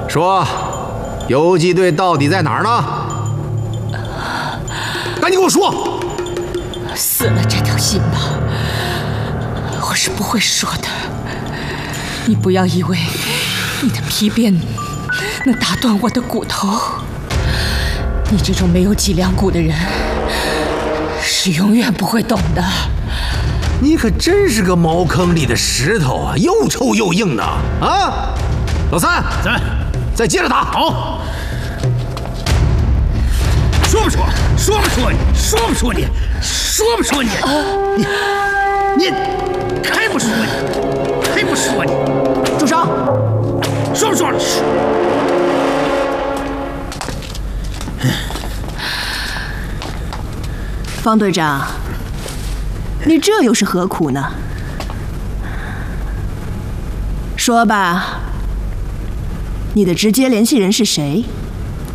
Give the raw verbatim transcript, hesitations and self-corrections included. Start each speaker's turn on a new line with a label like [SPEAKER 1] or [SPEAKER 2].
[SPEAKER 1] 说，游击队到底在哪儿呢？赶紧给我说！
[SPEAKER 2] 死了这条心吧，我是不会说的。你不要以为你的皮鞭能打断我的骨头。你这种没有脊梁骨的人，是永远不会懂的。
[SPEAKER 1] 你可真是个茅坑里的石头啊，又臭又硬的啊！老三，
[SPEAKER 3] 在，
[SPEAKER 1] 再接着打。
[SPEAKER 3] 好，说不说？说不说你？说不说你？说不说你？你你还不说你？还不说你？
[SPEAKER 4] 住手！
[SPEAKER 3] 说不说？
[SPEAKER 4] 方队长，你这又是何苦呢？说吧，你的直接联系人是谁？